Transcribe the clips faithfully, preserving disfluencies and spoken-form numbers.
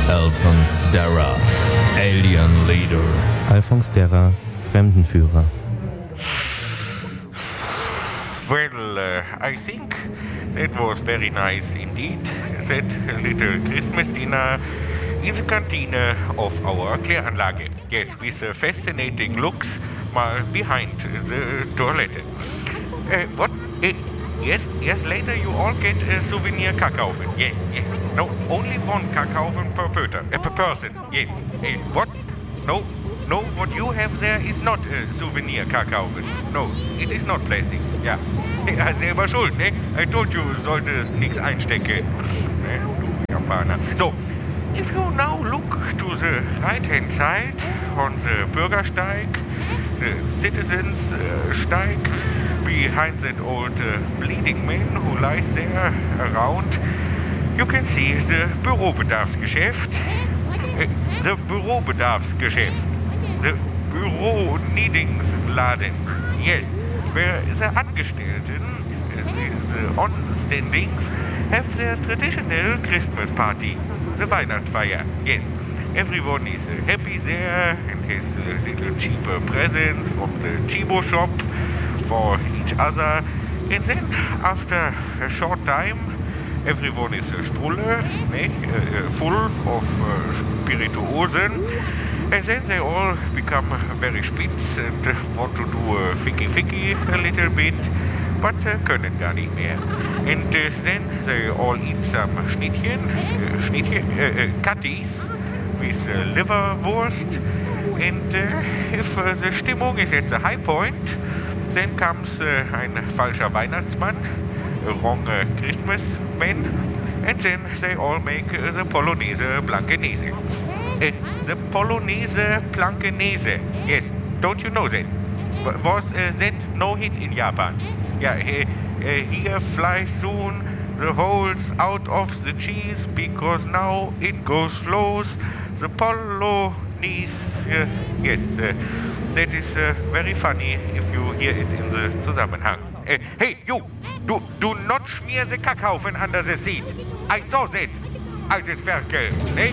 Alphonse Darra, Alien Leader. Alphonse Darra, Fremdenführer. Well, uh, I think that was very nice indeed. That little Christmas dinner in the canteen of our Kläranlage. Yes, with uh, fascinating looks uh, behind the toilet. Uh, what? Uh, yes, yes, later you all get a souvenir Kackhaufen. Yes, yes. No, only one Kackhaufen per, per, uh, per person. Yes. Uh, what? No. No, what you have there is not a souvenir Kackhaufen. No, it is not plastic. Ja, ja, selber schuld, ne? I told you, du solltest nichts einstecken. Ne? Du Japaner. So, if you now look to the right-hand side on the Bürgersteig, the citizens uh, steig, behind that old uh, bleeding man who lies there around, you can see the Bürobedarfsgeschäft. Uh, the Bürobedarfsgeschäft. The Büro-Needingsladen. Yes, where the Angestellten, the, the on-standings, have their traditional Christmas party, the Weihnachtsfeier. Yes, everyone is uh, happy there and has uh, little cheaper presents from the Chibo shop for each other. And then, after a short time, everyone is uh, strulle, ne? uh, full of uh, spirituosen. And then they all become very spitz and uh, want to do a ficky-ficky a little bit, but uh, können gar nicht mehr. And uh, then they all eat some Schnittchen, uh, Schnittchen, uh, uh, Kattis with uh, Liverwurst. And uh, if uh, the Stimmung is at the high point, then comes uh, ein falscher Weihnachtsmann, a wrong uh, Christmas man, and then they all make uh, the Polonaise Blankenese. Uh, the Polonaise Blankenese. Yes, don't you know that? W- was uh, that no hit in Japan? Yeah, uh, uh, here fly soon the holes out of the cheese because now it goes slows. The Polonaise. Uh, yes, uh, that is uh, very funny if you hear it in the Zusammenhang. Uh, hey, you! Do, do not smear the Kackhaufen under the seat. I saw that. Altes Ferkel, ne?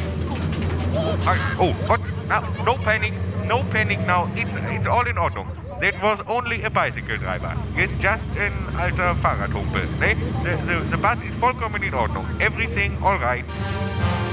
I, oh, what? Now, no panic, no panic now. It's it's all in Ordnung. That was only a bicycle driver. Yes, just an alter Fahrradhumpel. Ne? The, the, the bus is vollkommen in Ordnung. Everything all right.